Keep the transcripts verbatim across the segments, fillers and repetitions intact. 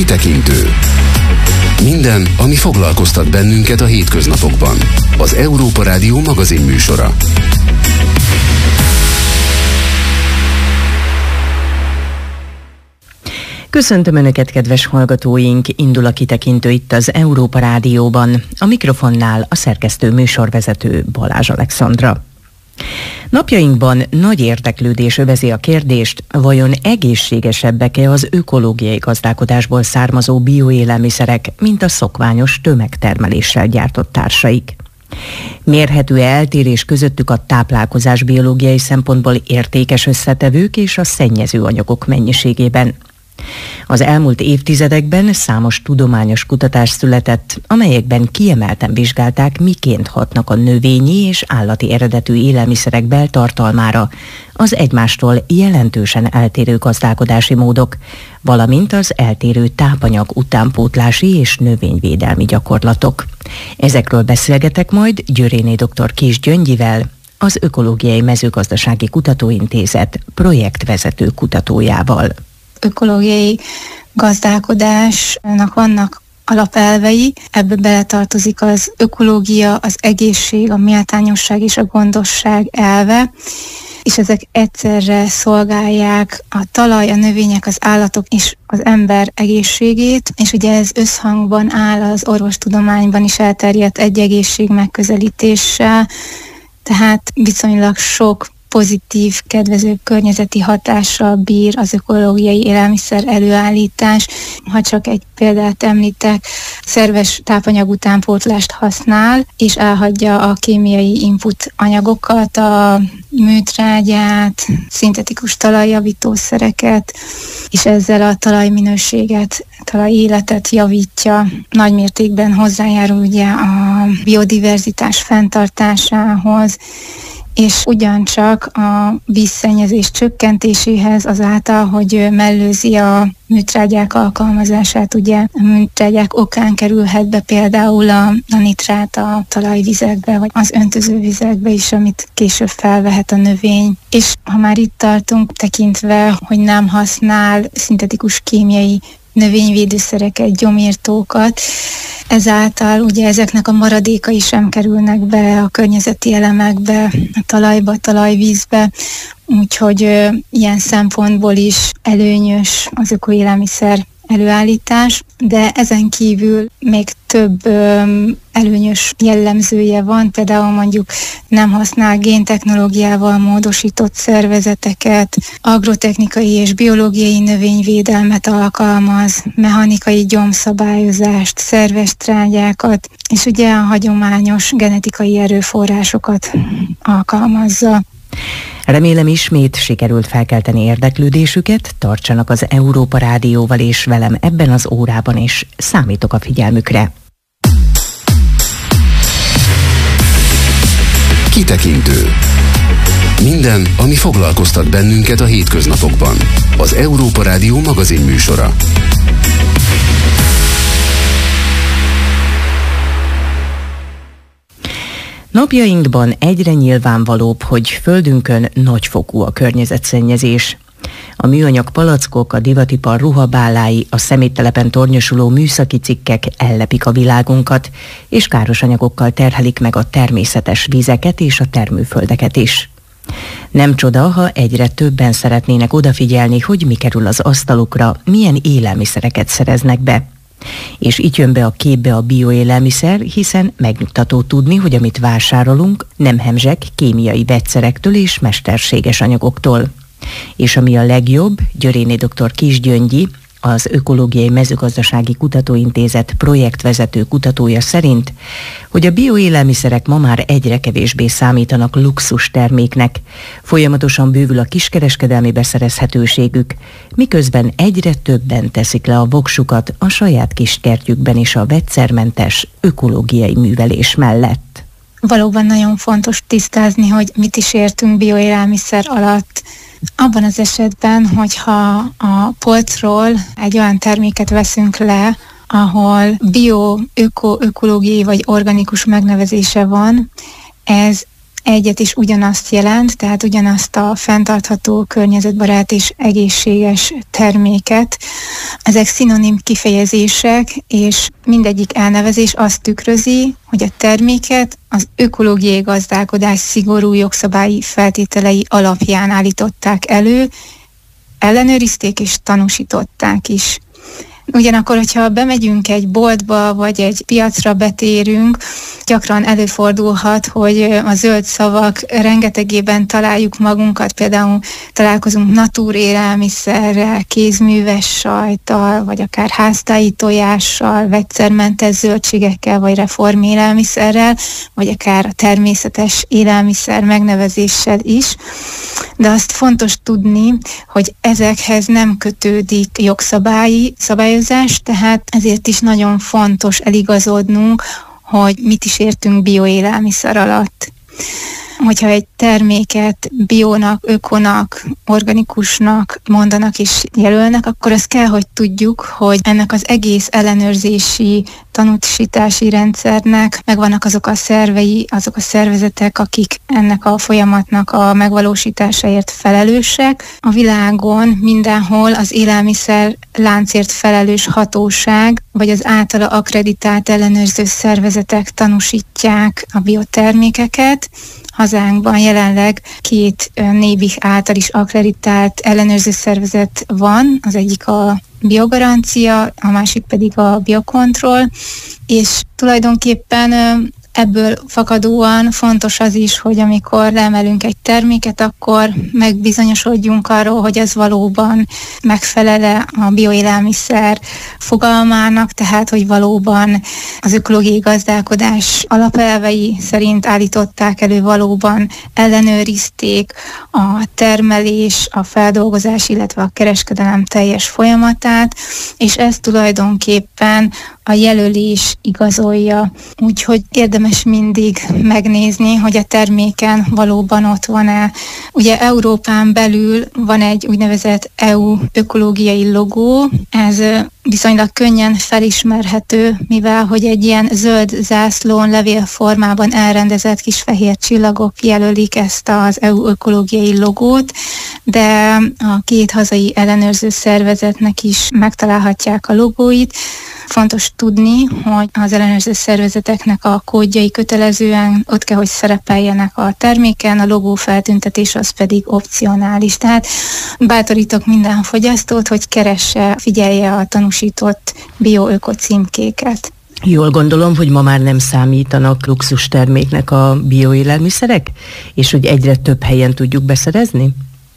Kitekintő. Minden, ami foglalkoztat bennünket a hétköznapokban. Az Európa Rádió magazin műsora. Köszöntöm Önöket, kedves hallgatóink! Indul a Kitekintő itt az Európa Rádióban. A mikrofonnál a szerkesztő műsorvezető Balázs Alexandra. Napjainkban nagy érdeklődés övezi a kérdést, vajon egészségesebbek-e az ökológiai gazdálkodásból származó bioélelmiszerek, mint a szokványos tömegtermeléssel gyártott társaik. Mérhető-e eltérés közöttük a táplálkozás biológiai szempontból értékes összetevők és a szennyező anyagok mennyiségében? Az elmúlt évtizedekben számos tudományos kutatás született, amelyekben kiemelten vizsgálták, miként hatnak a növényi és állati eredetű élelmiszerek beltartalmára az egymástól jelentősen eltérő gazdálkodási módok, valamint az eltérő tápanyag utánpótlási és növényvédelmi gyakorlatok. Ezekről beszélgetek majd Györéné dr. Kiss Gyöngyivel, az Ökológiai Mezőgazdasági Kutatóintézet projektvezető kutatójával. Ökológiai gazdálkodásnak vannak alapelvei, ebbe beletartozik az ökológia, az egészség, a méltányosság és a gondosság elve, és ezek egyszerre szolgálják a talaj, a növények, az állatok és az ember egészségét, és ugye ez összhangban áll az orvostudományban is elterjedt egy egészség megközelítéssel, tehát viszonylag sok pozitív, kedvező környezeti hatással bír az ökológiai élelmiszer előállítás. Ha csak egy példát említek, szerves tápanyag utánpótlást használ, és elhagyja a kémiai input anyagokat, a műtrágyát, szintetikus talajjavítószereket, és ezzel a talajminőséget, talajéletet javítja. Nagy mértékben hozzájárul ugye a biodiverzitás fenntartásához, és ugyancsak a vízszennyezés csökkentéséhez azáltal, hogy mellőzi a műtrágyák alkalmazását, ugye a műtrágyák okán kerülhet be például a, a nitrát a talajvizekbe, vagy az öntözővizekbe is, amit később felvehet a növény. És ha már itt tartunk, tekintve, hogy nem használ szintetikus kémiai növényvédőszereket, gyomírtókat, ezáltal ugye ezeknek a maradékai sem kerülnek be a környezeti elemekbe, a talajba, a talajvízbe, úgyhogy ö, ilyen szempontból is előnyös az ökoélelmiszer előállítás, de ezen kívül még több ö, előnyös jellemzője van, például mondjuk nem használ géntechnológiával módosított szervezeteket, agrotechnikai és biológiai növényvédelmet alkalmaz, mechanikai gyomszabályozást, szerves trágyákat, és ugye a hagyományos genetikai erőforrásokat alkalmazza. Remélem ismét sikerült felkelteni érdeklődésüket, tartsanak az Európa Rádióval és velem ebben az órában is, számítok a figyelmükre. Kitekintő. Minden, ami foglalkoztat bennünket a hétköznapokban. Az Európa Rádió magazin műsora. Napjainkban egyre nyilvánvalóbb, hogy földünkön nagyfokú a környezetszennyezés. A műanyag palackok, a divatipar ruhabálái, a szeméttelepen tornyosuló műszaki cikkek ellepik a világunkat, és káros anyagokkal terhelik meg a természetes vizeket és a termőföldeket is. Nem csoda, ha egyre többen szeretnének odafigyelni, hogy mi kerül az asztalukra, milyen élelmiszereket szereznek be. És így jön be a képbe a bioélelmiszer, hiszen megnyugtató tudni, hogy amit vásárolunk, nem hemzseg kémiai vegyszerektől és mesterséges anyagoktól. És ami a legjobb, Györéné dr. Kiss Gyöngyi, az Ökológiai Mezőgazdasági Kutatóintézet projektvezető kutatója szerint, hogy a bioélelmiszerek ma már egyre kevésbé számítanak luxus terméknek, folyamatosan bővül a kiskereskedelmi beszerezhetőségük, miközben egyre többen teszik le a voksukat a saját kis kertjükben is a vegyszermentes ökológiai művelés mellett. Valóban nagyon fontos tisztázni, hogy mit is értünk bioélelmiszer alatt. Abban az esetben, hogyha a polcról egy olyan terméket veszünk le, ahol bio, öko, ökológiai vagy organikus megnevezése van, ez egyet is ugyanazt jelent, tehát ugyanazt a fenntartható, környezetbarát és egészséges terméket. Ezek szinonim kifejezések, és mindegyik elnevezés azt tükrözi, hogy a terméket az ökológiai gazdálkodás szigorú jogszabályi feltételei alapján állították elő, ellenőrizték és tanúsították is. Ugyanakkor, hogyha bemegyünk egy boltba, vagy egy piacra betérünk, gyakran előfordulhat, hogy a zöld szavak rengetegében találjuk magunkat, például találkozunk natúrélelmiszerrel, kézműves sajttal, vagy akár háztáji tojással, vegyszermentes zöldségekkel, vagy reformélelmiszerrel, vagy akár a természetes élelmiszer megnevezéssel is. De azt fontos tudni, hogy ezekhez nem kötődik jogszabályi szabályozás, tehát ezért is nagyon fontos eligazodnunk, hogy mit is értünk bioélelmiszer alatt. Hogyha egy terméket biónak, ökonak, organikusnak mondanak és jelölnek, akkor azt kell, hogy tudjuk, hogy ennek az egész ellenőrzési, tanúsítási rendszernek megvannak azok a szervei, azok a szervezetek, akik ennek a folyamatnak a megvalósításáért felelősek. A világon mindenhol az élelmiszer láncért felelős hatóság, vagy az általa akkreditált ellenőrző szervezetek tanúsítják a biotermékeket. Hazánkban jelenleg két NÉBIH által is akkreditált ellenőrző szervezet van, az egyik a Biogarancia, a másik pedig a Biocontrol, és tulajdonképpen ebből fakadóan fontos az is, hogy amikor leemelünk egy terméket, akkor megbizonyosodjunk arról, hogy ez valóban megfelel a bioélelmiszer fogalmának, tehát hogy valóban az ökológiai gazdálkodás alapelvei szerint állították elő, valóban ellenőrizték a termelés, a feldolgozás, illetve a kereskedelem teljes folyamatát, és ez tulajdonképpen a jelölés igazolja. Úgyhogy érdemes mindig megnézni, hogy a terméken valóban ott van-e. Ugye Európán belül van egy úgynevezett é u ökológiai logó, ez viszonylag könnyen felismerhető, mivel hogy egy ilyen zöld zászlón levél formában elrendezett kis fehér csillagok jelölik ezt az é u ökológiai logót, de a két hazai ellenőrző szervezetnek is megtalálhatják a logóit. Fontos tudni, hogy az ellenőrző szervezeteknek a kódjai kötelezően ott kell, hogy szerepeljenek a terméken, a logó feltüntetés az pedig opcionális. Tehát bátorítok minden fogyasztót, hogy keresse, figyelje a tanúsított bio-öko címkéket. Jól gondolom, hogy ma már nem számítanak luxus terméknek a bioélelmiszerek, és hogy egyre több helyen tudjuk beszerezni?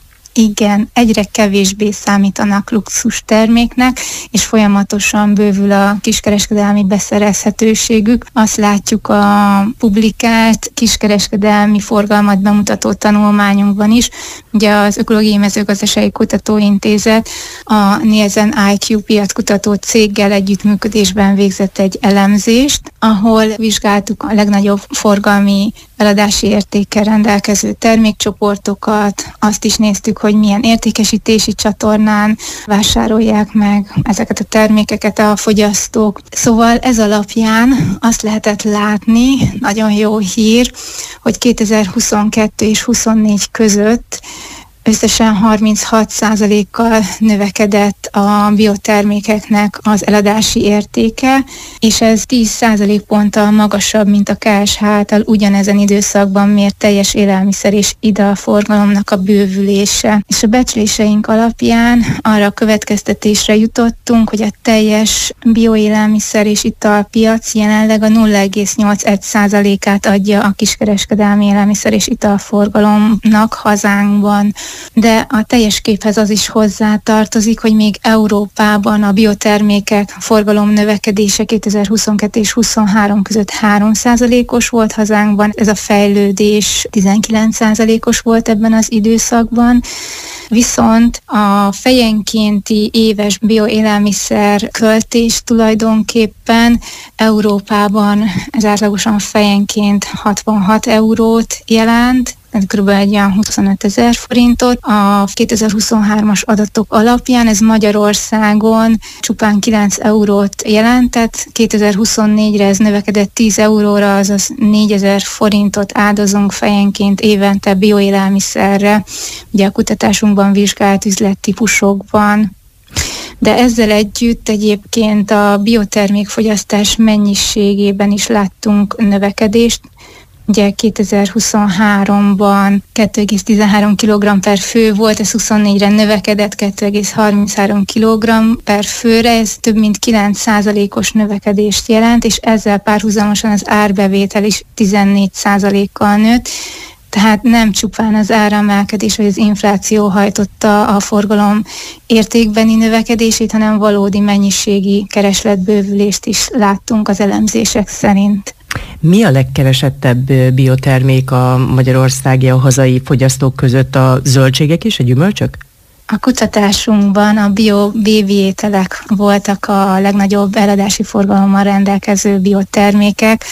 Igen, egyre kevésbé számítanak luxus terméknek, és folyamatosan bővül a kiskereskedelmi beszerezhetőségük. Azt látjuk a publikált kiskereskedelmi forgalmat bemutató tanulmányunkban is. Ugye az Ökológiai Mezőgazdasági Kutatóintézet a Nielsen i kú piackutató céggel együttműködésben végzett egy elemzést, ahol vizsgáltuk a legnagyobb forgalmi eladási értékkel rendelkező termékcsoportokat, azt is néztük, hogy milyen értékesítési csatornán vásárolják meg ezeket a termékeket a fogyasztók. Szóval ez alapján azt lehetett látni, nagyon jó hír, hogy kétezer-huszonkettő és huszonnégy között összesen harminchat százalékkal növekedett a biotermékeknek az eladási értéke, és ez tíz százalékponttal magasabb, mint a ká es há által ugyanezen időszakban mért teljes élelmiszer és italforgalomnak a bővülése. És a becsléseink alapján arra a következtetésre jutottunk, hogy a teljes bioélelmiszer és italpiac jelenleg a nulla egész nyolc százalékát adja a kiskereskedelmi élelmiszer és italforgalomnak hazánkban. De a teljes képhez az is hozzátartozik, hogy még Európában a biotermékek forgalom növekedése kétezer-huszonkettő és huszonhárom között három százalékos volt hazánkban, ez a fejlődés tizenkilenc százalékos volt ebben az időszakban. Viszont a fejenkénti éves bioélelmiszer költés tulajdonképpen Európában ez átlagosan fejenként hatvanhat eurót jelent, ez kb. Egy olyan huszonöt ezer forintot. A kétezer-huszonhármas adatok alapján ez Magyarországon csupán kilenc eurót jelentett, kétezer-huszonnégyre ez növekedett tíz euróra, azaz négyezer forintot áldozunk fejenként évente bioélelmiszerre, ugye a kutatásunkban vizsgált üzlettípusokban. De ezzel együtt egyébként a biotermékfogyasztás mennyiségében is láttunk növekedést. Ugye kétezer-huszonháromban kettő egész tizenhárom kilogramm per fő volt, ez huszonnégyre növekedett kettő egész harminchárom kilogramm per főre, ez több mint kilenc százalékos növekedést jelent, és ezzel párhuzamosan az árbevétel is tizennégy százalékkal nőtt. Tehát nem csupán az áremelkedés vagy az infláció hajtotta a forgalom értékbeni növekedését, hanem valódi mennyiségi keresletbővülést is láttunk az elemzések szerint. Mi a legkeresettebb biotermék a magyarországi, a hazai fogyasztók között, a zöldségek és a gyümölcsök? A kutatásunkban a bio-bébi ételek voltak a legnagyobb eladási forgalommal rendelkező biotermékek,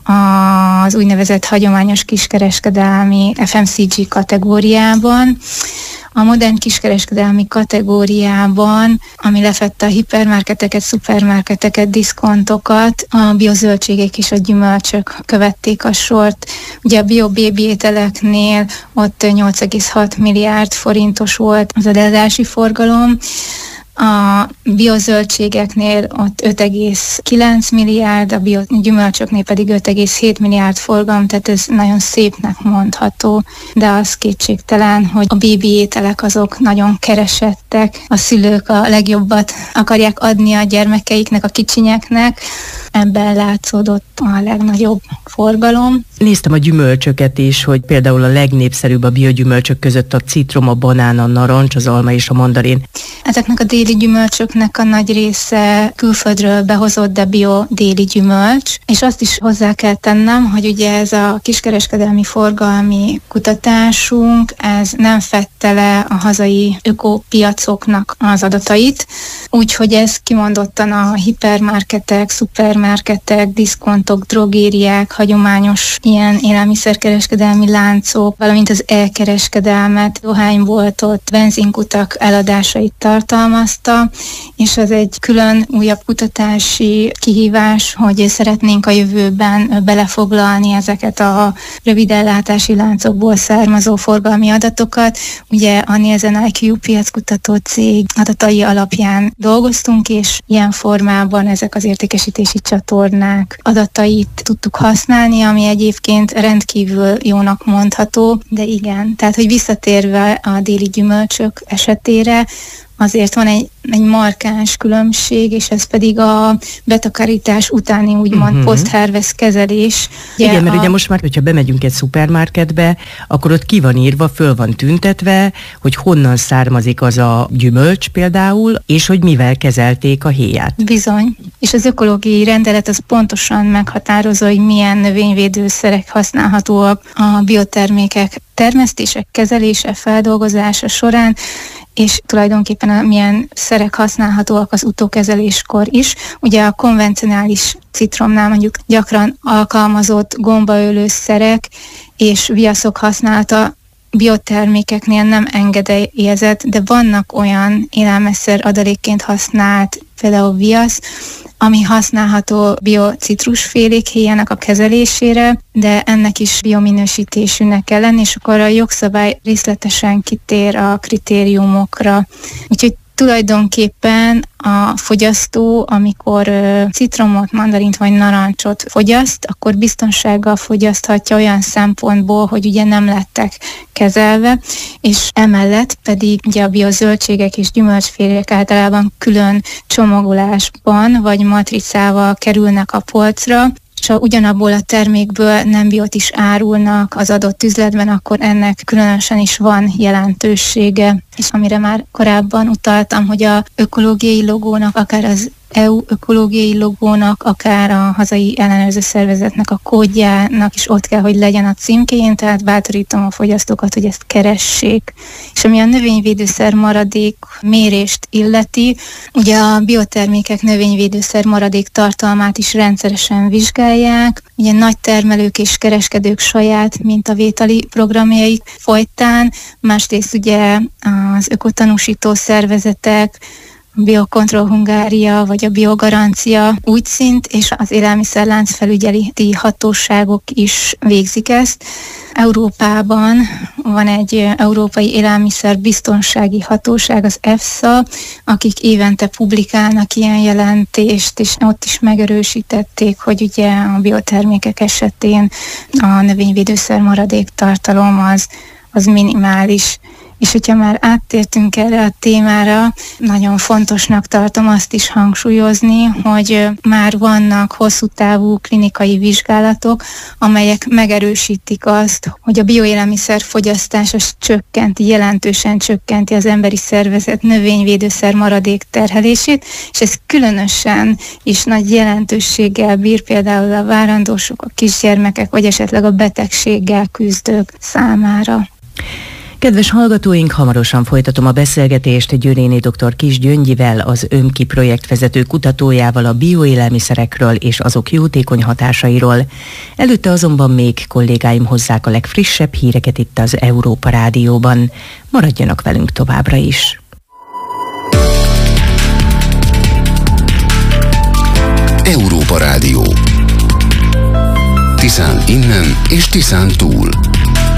az úgynevezett hagyományos kiskereskedelmi ef em cé gé kategóriában. A modern kiskereskedelmi kategóriában, ami lefedte a hipermarketeket, szupermarketeket, diszkontokat, a biozöldségek és a gyümölcsök követték a sort. Ugye a bio-bébi ételeknél ott nyolc egész hat milliárd forintos volt az eladási forgalom, a biozöldségeknél ott öt egész kilenc milliárd, a biogyümölcsöknél pedig öt egész hét milliárd forgalom, tehát ez nagyon szépnek mondható, de az kétségtelen, hogy a bébi ételek azok nagyon keresettek, a szülők a legjobbat akarják adni a gyermekeiknek, a kicsinyeknek, ebben látszódott a legnagyobb forgalom. Néztem a gyümölcsöket is, hogy például a legnépszerűbb a biogyümölcsök között a citrom, a banán, a narancs, az alma és a mandarin. Ezeknek a déli gyümölcsöknek a nagy része külföldről behozott, de bio déli gyümölcs, és azt is hozzá kell tennem, hogy ugye ez a kiskereskedelmi forgalmi kutatásunk, ez nem fedte le a hazai ökopiacoknak az adatait, úgyhogy ez kimondottan a hipermarketek, szupermarketek, diszkontok, drogériák, hagyományos ilyen élelmiszerkereskedelmi láncok, valamint az elkereskedelmet, dohányboltot, benzinkutak eladásait tartalmazta, és ez egy külön újabb kutatási kihívás, hogy szeretnénk a jövőben belefoglalni ezeket a rövidellátási láncokból származó forgalmi adatokat. Ugye a Nielsen i kú piackutató cég adatai alapján dolgoztunk, és ilyen formában ezek az értékesítési csatornák adatait tudtuk használni, ami egyébként rendkívül jónak mondható, de igen, tehát hogy visszatérve a déli gyümölcsök esetére, azért van egy, egy markáns különbség, és ez pedig a betakarítás utáni úgymond uh-huh. post-harvest kezelés. Ugye igen, mert a... ugye most már, hogyha bemegyünk egy szupermarketbe, akkor ott ki van írva, föl van tüntetve, hogy honnan származik az a gyümölcs például, és hogy mivel kezelték a héját. Bizony. És az ökológiai rendelet az pontosan meghatározza, hogy milyen növényvédőszerek használhatóak a biotermékek termesztése, kezelése, feldolgozása során, és tulajdonképpen a milyen szerek használhatóak az utókezeléskor is. Ugye a konvencionális citromnál mondjuk gyakran alkalmazott gombaölő szerek és viaszok használata biotermékeknél nem engedélyezett, de vannak olyan élelmiszer adalékként használt, például viasz, ami használható biocitrusfélék héjának a kezelésére, de ennek is biominősítésűnek kell lenni, és akkor a jogszabály részletesen kitér a kritériumokra. Úgyhogy tulajdonképpen a fogyasztó, amikor uh, citromot, mandarint vagy narancsot fogyaszt, akkor biztonsággal fogyaszthatja olyan szempontból, hogy ugye nem lettek kezelve, és emellett pedig ugye a biozöldségek és gyümölcsfélék általában külön csomagolásban vagy matricával kerülnek a polcra, és ha ugyanabból a termékből nem biót is árulnak az adott üzletben, akkor ennek különösen is van jelentősége. és amire már korábban utaltam, hogy a ökológiai logónak, akár az é u ökológiai logónak, akár a hazai ellenőrző szervezetnek a kódjának is ott kell, hogy legyen a címkéjén, tehát bátorítom a fogyasztókat, hogy ezt keressék. És ami a növényvédőszer maradék mérést illeti, ugye a biotermékek növényvédőszer maradék tartalmát is rendszeresen vizsgálják, ugye nagy termelők és kereskedők saját mintavételi programjaik folytán, másrészt ugye az ökotanúsító szervezetek, a Biocontrol Hungária vagy a Biogarancia úgyszint, és az élelmiszerlánc felügyeleti hatóságok is végzik ezt. Európában van egy Európai Élelmiszer Biztonsági Hatóság, az EFSA, akik évente publikálnak ilyen jelentést, és ott is megerősítették, hogy ugye a biotermékek esetén a növényvédőszer maradék tartalom az, az minimális. És hogyha már áttértünk erre a témára, nagyon fontosnak tartom azt is hangsúlyozni, hogy már vannak hosszú távú klinikai vizsgálatok, amelyek megerősítik azt, hogy a bioélelmiszer fogyasztás az csökkenti, jelentősen csökkenti az emberi szervezet növényvédőszer maradék terhelését, és ez különösen is nagy jelentőséggel bír például a várandósok, a kisgyermekek, vagy esetleg a betegséggel küzdők számára. Kedves hallgatóink, hamarosan folytatom a beszélgetést Győréné dr. Kiss Gyöngyivel, az ÖMKI projektvezető kutatójával a bioélelmiszerekről és azok jótékony hatásairól. Előtte azonban még kollégáim hozzák a legfrissebb híreket itt az Európa Rádióban. Maradjanak velünk továbbra is. Európa Rádió. Tiszán innen és Tiszán túl.